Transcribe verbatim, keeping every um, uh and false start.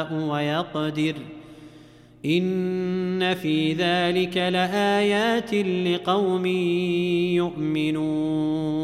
يشاء ويقدر إن في ذلك لآيات لقوم يؤمنون